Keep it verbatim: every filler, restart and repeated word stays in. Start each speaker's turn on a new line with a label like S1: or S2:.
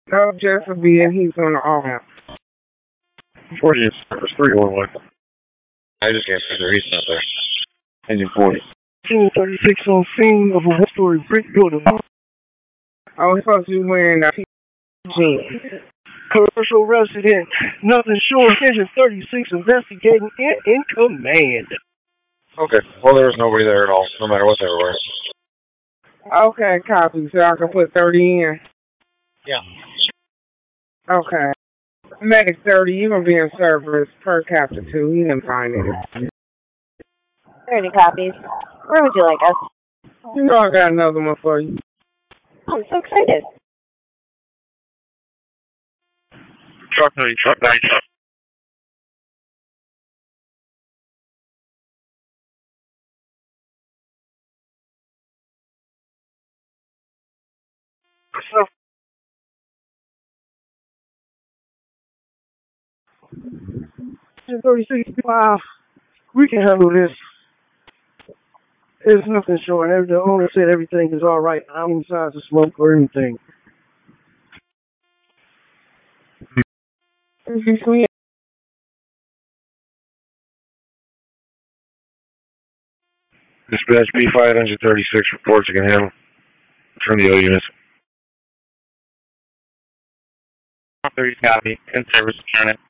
S1: Oh, Jessup and he's on the arm.
S2: forty is service three one one. I just can't figure he's not there. Engine forty.
S3: thirty-six on scene of a one-story brick building.
S1: Oh, he's supposed to be wearing a jeans.
S3: Commercial resident, nothing short. Engine thirty-six investigating and in command.
S2: Okay, well there was nobody there at all, no matter what they were wearing.
S1: Okay, copy. So I can put thirty in.
S2: Yeah.
S1: Okay. Medic thirty, you're going to be in service per capita two. You didn't find it.
S4: thirty copies. Where would you like us?
S1: You know I got another one for you.
S4: I'm so excited.
S2: Truck nine, truck nine, truck.
S3: thirty-six, wow, we can handle this. There's nothing short. The owner said everything is all right. I'm inside the smoke or anything.
S2: Dispatch B five thirty-six reports you can handle. Turn the O units.
S5: thirty copy. In service, turn it.